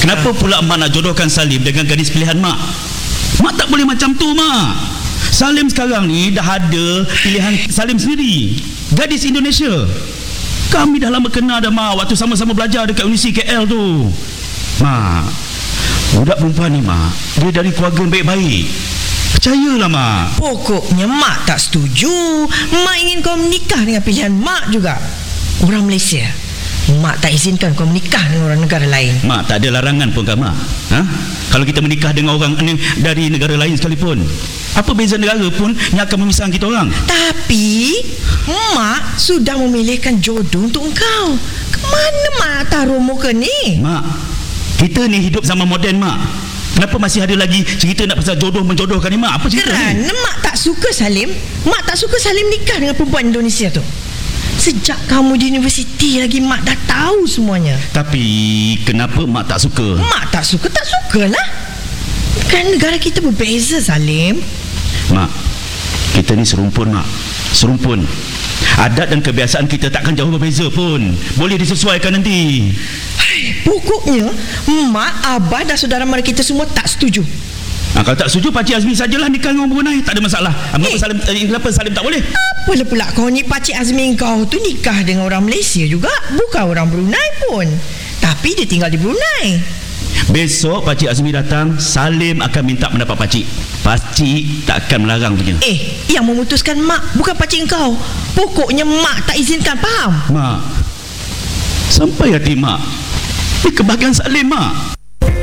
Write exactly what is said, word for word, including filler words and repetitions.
Kenapa pula mak nak jodohkan Salim dengan gadis pilihan mak? Mak tak boleh macam tu, mak. Salim sekarang ni dah ada pilihan Salim sendiri, gadis Indonesia. Kami dah lama kenal dah, mak, waktu sama-sama belajar dekat Universiti K L tu. Mak, budak perempuan ni, mak, dia dari keluarga baik-baik. Percayalah, mak. Pokoknya mak tak setuju. Mak ingin kau menikah dengan pilihan mak juga, orang Malaysia. Mak tak izinkan kau menikah dengan orang negara lain. Mak tak ada larangan pun kan, mak? Ha? Kalau kita menikah dengan orang dari negara lain sekalipun, apa beza negara pun yang akan memisahkan kita orang. Tapi mak sudah memilihkan jodoh untuk engkau. Kemana mak taruh muka ni? Mak, kita ni hidup zaman moden, mak. Kenapa masih ada lagi cerita nak pasal jodoh menjodohkan ni, mak? Apa cerita Kerana ni? mak tak suka Salim. Mak tak suka Salim nikah dengan perempuan Indonesia tu. Sejak kamu di universiti lagi mak dah tahu semuanya. Tapi kenapa mak tak suka? Mak tak suka, tak sukalah. Kan negara kita berbeza, Salim. Mak, kita ni serumpun, mak. Serumpun. Adat dan kebiasaan kita takkan jauh berbeza pun. Boleh disesuaikan nanti. Pokoknya mak, abah dan saudara mara kita semua tak setuju. Ha, kalau tak setuju, Pakcik Azmi sajalah nikah dengan orang Brunei. Tak ada masalah. Kenapa Eh. Salim, eh, kenapa Salim tak boleh? Apalah pula kau ni, Pakcik Azmi kau tu nikah dengan orang Malaysia juga, bukan orang Brunei pun. Tapi dia tinggal di Brunei. Besok Pakcik Azmi datang, Salim akan minta pendapat Pakcik. Pakcik tak akan melarang punya. Eh, yang memutuskan mak, bukan Pakcik kau. Pokoknya mak tak izinkan, faham? Mak, sampai hati mak. Ini kebahagiaan Salim, mak.